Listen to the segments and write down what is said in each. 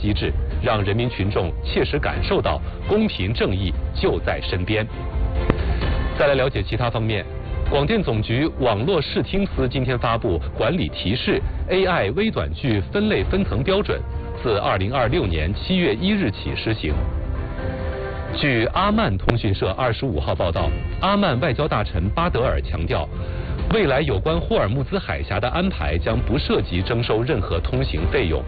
机制，让人民群众切实感受到公平正义就在身边。再来了解其他方面，广电总局网络视听司今天发布管理提示 AI 微短剧分类分层标准，自2026年7月1日起施行。据阿曼通讯社25号报道，阿曼外交大臣巴德尔强调，未来有关霍尔木兹海峡的安排将不涉及征收任何通行费用。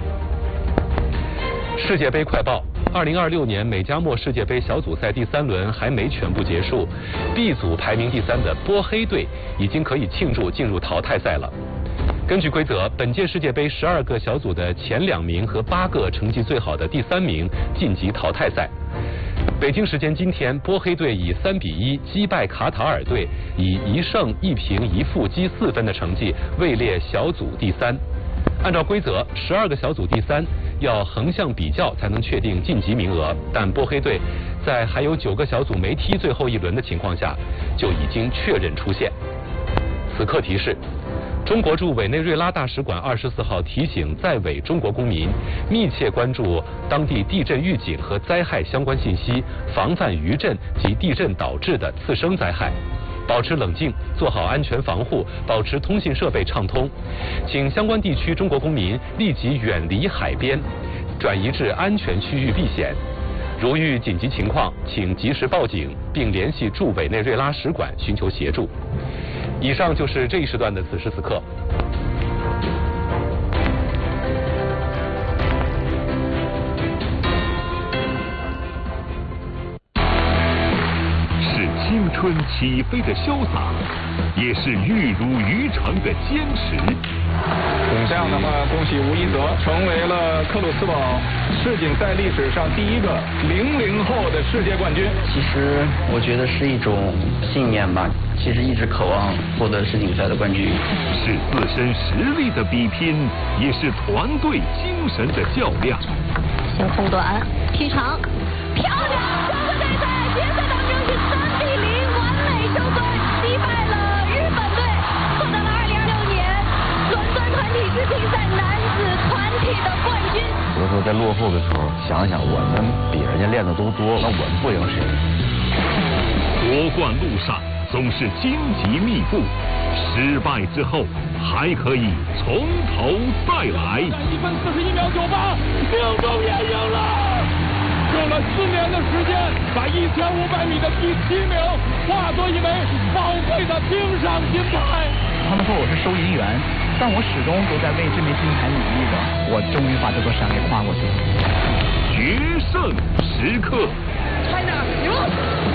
世界杯快报：2026年美加墨世界杯小组赛第3轮还没全部结束 ，B 组排名第3的波黑队已经可以庆祝进入淘汰赛了。根据规则，本届世界杯12个小组的前2名和8个成绩最好的第3名晋级淘汰赛。北京时间今天，波黑队以3比1击败卡塔尔队，以1胜1平1负积4分的成绩位列小组第3。按照规则，12个小组第3要横向比较才能确定晋级名额，但波黑队在还有9个小组没踢最后一轮的情况下，就已经确认出线。此刻提示：中国驻委内瑞拉大使馆24号提醒在委中国公民，密切关注当地地震预警和灾害相关信息，防范余震及地震导致的次生灾害，保持冷静，做好安全防护，保持通信设备畅通。请相关地区中国公民立即远离海边，转移至安全区域避险。如遇紧急情况，请及时报警，并联系驻委内瑞拉使馆寻求协助。以上就是这一时段的此时此刻。 是青春起飞的潇洒，也是玉如于成的坚持。 这样的话，恭喜吴一泽成为了克鲁斯堡世锦赛历史上第一个00后的世界冠军。 其实我觉得是一种信念吧，其实一直渴望获得世锦赛的冠军。 是自身实力的比拼，也是团队精神的较量。 先空短踢长，漂亮！这个对赛决赛当中是3比0完美收官，击败了日本队，获得了2026年伦敦团体世锦赛男子团体的冠军。 有的时候在落后的时候，想想我们比人家练的都多，那我们不赢谁？ 夺冠路上总是荆棘密布，失败之后还可以从头再来。 1分41秒98，命中也赢了。用了4年的时间，把1500米的第7名化作一枚宝贵的冰上金牌。 他们说我是收银员，但我始终都在为这枚金牌努力着。我终于把这座山给跨过去了。 决胜时刻。 China，牛！